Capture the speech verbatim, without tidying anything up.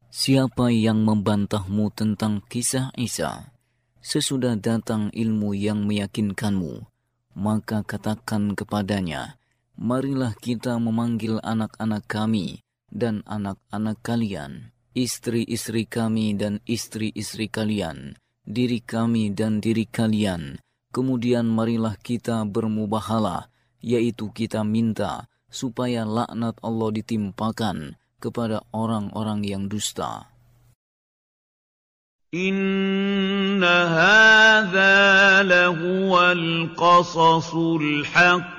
Siapa yang membantahmu tentang kisah Isa, sesudah datang ilmu yang meyakinkanmu, maka katakan kepadanya, marilah kita memanggil anak-anak kami dan anak-anak kalian, istri-istri kami dan istri-istri kalian, diri kami dan diri kalian. Kemudian marilah kita bermubahalah, yaitu kita minta supaya laknat Allah ditimpakan kepada orang-orang yang dusta. Inna hadza lahuwal qasasul haqq